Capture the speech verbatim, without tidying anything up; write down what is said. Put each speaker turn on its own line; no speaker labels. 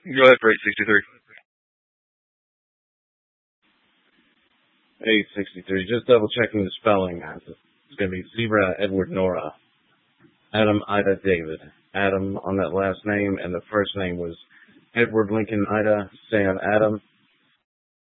Go ahead for eight sixty-three.
eight sixty-three. Just double checking the spelling. It's going to be Zebra Edward Nora. Adam Ida David. Adam on that last name, and the first name was Edward Lincoln Ida Sam Adam.